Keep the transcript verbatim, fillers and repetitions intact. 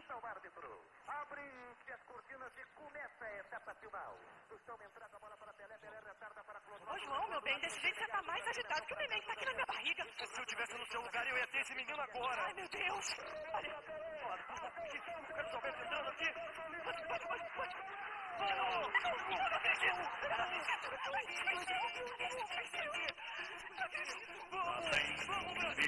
apita o árbitro. Abre-se as cortinas e começa a etapa final. Estão entrando a bola para Pelé, Pelé retarda para Clodoaldo. Ô, João, meu bem, desse jeito você tá mais agitado que o neném que tá aqui na minha barriga. Se eu tivesse no seu lugar, eu ia ter esse menino agora. Ai, meu Deus. Olha, Olha, eu quero saber se entrando aqui. pode, pode, pode, pode. Não, não, não acredito. Não acredito. Não acredito. Não acredito. Vamos, vamos, Brasil.